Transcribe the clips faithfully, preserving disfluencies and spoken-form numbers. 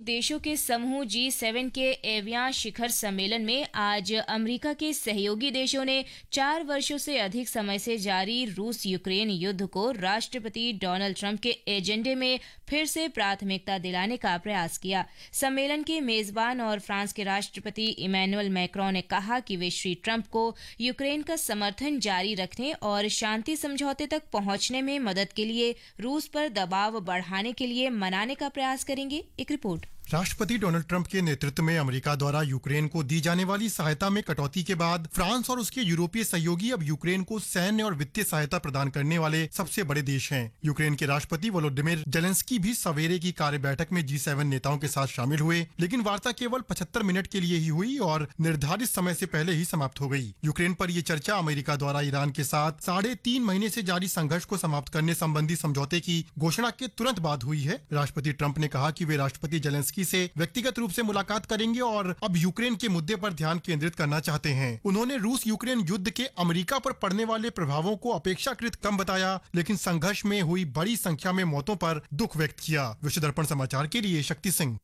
देशों के समूह जी सेवन के एवियान शिखर सम्मेलन में आज अमेरिका के सहयोगी देशों ने चार वर्षों से अधिक समय से जारी रूस यूक्रेन युद्ध को राष्ट्रपति डोनाल्ड ट्रंप के एजेंडे में फिर से प्राथमिकता दिलाने का प्रयास किया। सम्मेलन के मेजबान और फ्रांस के राष्ट्रपति इमैनुअल मैक्रों ने कहा कि वे श्री ट्रंप को यूक्रेन का समर्थन जारी रखने और शांति समझौते तक पहुंचने में मदद के लिए रूस पर दबाव बढ़ाने के लिए मनाने का प्रयास करेंगे। एक रिपोर्ट। राष्ट्रपति डोनाल्ड ट्रंप के नेतृत्व में अमेरिका द्वारा यूक्रेन को दी जाने वाली सहायता में कटौती के बाद फ्रांस और उसके यूरोपीय सहयोगी अब यूक्रेन को सैन्य और वित्तीय सहायता प्रदान करने वाले सबसे बड़े देश हैं। यूक्रेन के राष्ट्रपति वोलोडिमिर जेलेंस्की भी सवेरे की कार्य बैठक में जी सेवन नेताओं के साथ शामिल हुए, लेकिन वार्ता केवल पचहत्तर मिनट के लिए ही हुई और निर्धारित समय से पहले ही समाप्त हो गई। यूक्रेन पर यह चर्चा अमेरिका द्वारा ईरान के साथ साढ़े तीन महीने से जारी संघर्ष को समाप्त करने संबंधी समझौते की घोषणा के तुरंत बाद हुई है। राष्ट्रपति ट्रंप ने कहा कि वे राष्ट्रपति जेलेंस्की से व्यक्तिगत रूप से मुलाकात करेंगे और अब यूक्रेन के मुद्दे पर ध्यान केंद्रित करना चाहते हैं। उन्होंने रूस यूक्रेन युद्ध के अमेरिका पर पड़ने वाले प्रभावों को अपेक्षाकृत कम बताया, लेकिन संघर्ष में हुई बड़ी संख्या में मौतों पर दुख व्यक्त किया। विश्व दर्पण समाचार के लिए शक्ति सिंह।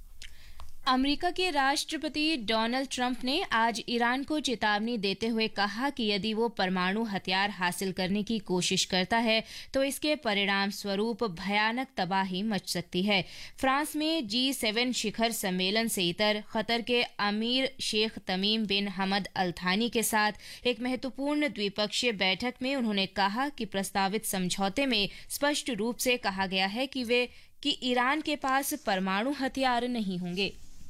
अमेरिका के राष्ट्रपति डोनाल्ड ट्रंप ने आज ईरान को चेतावनी देते हुए कहा कि यदि वो परमाणु हथियार हासिल करने की कोशिश करता है तो इसके परिणाम स्वरूप भयानक तबाही मच सकती है। फ्रांस में जी सेवन शिखर सम्मेलन से इतर कतर के अमीर शेख तमीम बिन हमद अल थानी के साथ एक महत्वपूर्ण द्विपक्षीय बैठक में उन्होंने कहा कि प्रस्तावित समझौते में स्पष्ट रूप से कहा गया है कि वे कि ईरान के पास परमाणु हथियार नहीं होंगे।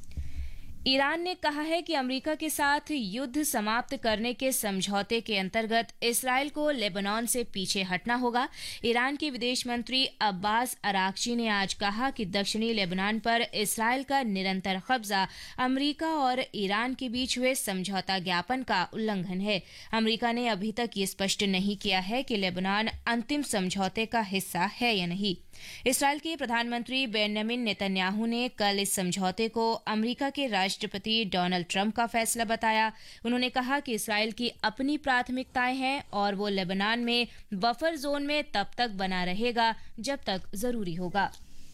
ईरान ने कहा है कि अमेरिका के साथ युद्ध समाप्त करने के समझौते के अंतर्गत इसराइल को लेबनान से पीछे हटना होगा। ईरान के विदेश मंत्री अब्बास अराक्ची ने आज कहा कि दक्षिणी लेबनान पर इसराइल का निरंतर कब्जा अमेरिका और ईरान के बीच हुए समझौता ज्ञापन का उल्लंघन है। अमेरिका ने अभी तक ये स्पष्ट नहीं किया है कि लेबनान अंतिम समझौते का हिस्सा है या नहीं। इसराइल के प्रधानमंत्री बेंजामिन नेतन्याहू ने कल इस समझौते को अमेरिका के राष्ट्रपति डोनाल्ड ट्रंप का फैसला बताया। उन्होंने कहा कि इसराइल की अपनी प्राथमिकताएं हैं और वो लेबनान में बफर जोन में तब तक बना रहेगा जब तक जरूरी होगा।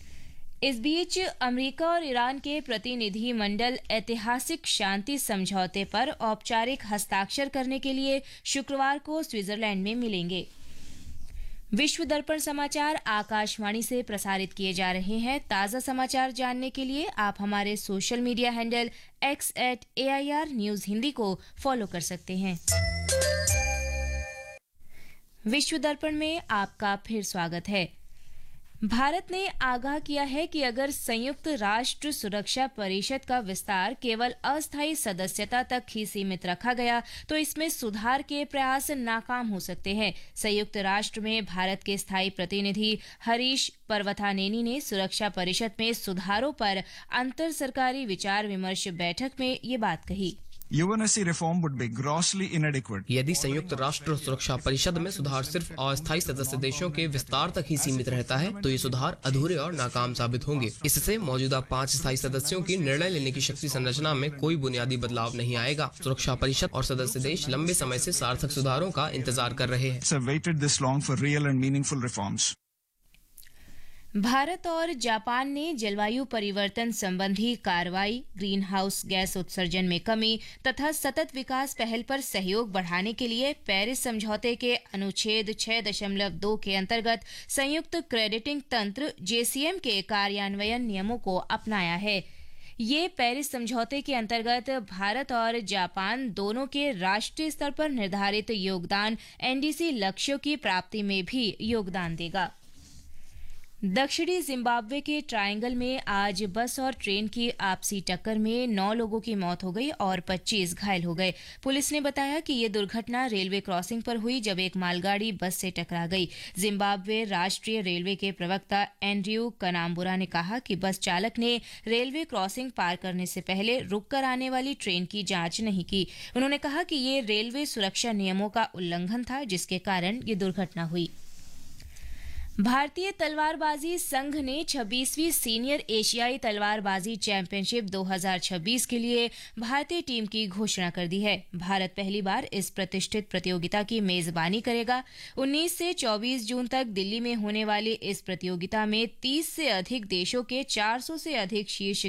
इस बीच अमेरिका और ईरान के प्रतिनिधि मंडल ऐतिहासिक शांति समझौते पर औपचारिक हस्ताक्षर करने के लिए शुक्रवार को स्विट्जरलैंड में मिलेंगे। विश्व दर्पण समाचार आकाशवाणी से प्रसारित किए जा रहे हैं। ताज़ा समाचार जानने के लिए आप हमारे social media handle x eight A I R news Hindi को फॉलो कर सकते हैं। विश्व दर्पण में आपका फिर स्वागत है। भारत ने आगाह किया है कि अगर संयुक्त राष्ट्र सुरक्षा परिषद का विस्तार केवल अस्थायी सदस्यता तक ही सीमित रखा गया तो इसमें सुधार के प्रयास नाकाम हो सकते हैं। संयुक्त राष्ट्र में भारत के स्थायी प्रतिनिधि हरीश पर्वतानेनी ने सुरक्षा परिषद में सुधारों पर अंतर सरकारी विचार विमर्श बैठक में ये बात कही। UNSC reform would be grossly इनएडिक्वेट। यदि संयुक्त राष्ट्र सुरक्षा परिषद में सुधार सिर्फ अस्थायी सदस्य देशों के विस्तार तक ही सीमित रहता है तो ये सुधार अधूरे और नाकाम साबित होंगे। इससे मौजूदा पांच स्थायी सदस्यों की निर्णय लेने की शक्ति संरचना में कोई बुनियादी बदलाव नहीं आएगा। सुरक्षा परिषद और सदस्य देश लंबे समय से सार्थक सुधारों का इंतजार कर रहे हैं। भारत और जापान ने जलवायु परिवर्तन संबंधी कार्रवाई, ग्रीन हाउस गैस उत्सर्जन में कमी तथा सतत विकास पहल पर सहयोग बढ़ाने के लिए पेरिस समझौते के अनुच्छेद छह दशमलव दो के अंतर्गत संयुक्त क्रेडिटिंग तंत्र जे सी एम के कार्यान्वयन नियमों को अपनाया है। ये पेरिस समझौते के अंतर्गत भारत और जापान दोनों के राष्ट्रीय स्तर पर निर्धारित योगदान एन डी सी लक्ष्यों की प्राप्ति में भी योगदान देगा। दक्षिणी जिम्बाब्वे के ट्रायंगल में आज बस और ट्रेन की आपसी टक्कर में नौ लोगों की मौत हो गई और पच्चीस घायल हो गए। पुलिस ने बताया कि ये दुर्घटना रेलवे क्रॉसिंग पर हुई जब एक मालगाड़ी बस से टकरा गई। जिम्बाब्वे राष्ट्रीय रेलवे के प्रवक्ता एंड्रयू कनाम्बुरा ने कहा कि बस चालक ने रेलवे क्रॉसिंग पार करने से पहले रुककर आने वाली ट्रेन की जांच नहीं की। उन्होंने कहा कि ये रेलवे सुरक्षा नियमों का उल्लंघन था जिसके कारण ये दुर्घटना हुई। भारतीय तलवारबाजी संघ ने छब्बीसवीं सीनियर एशियाई तलवारबाजी चैंपियनशिप दो हज़ार छब्बीस के लिए भारतीय टीम की घोषणा कर दी है। भारत पहली बार इस प्रतिष्ठित प्रतियोगिता की मेजबानी करेगा। उन्नीस से चौबीस जून तक दिल्ली में होने वाली इस प्रतियोगिता में तीस से अधिक देशों के चार सौ से अधिक शीर्ष